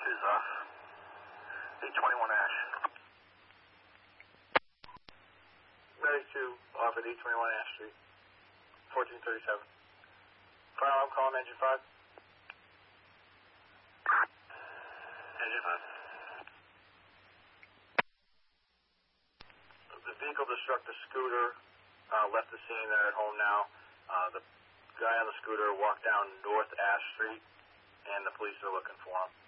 is 821 Ash. 32 off at 821 Ash Street, 1437. Fire alarm call on engine 5. Engine 5. The vehicle that struck the scooter left the scene. They're at home now. The guy on the scooter walked down North Ash Street, and the police are looking for him.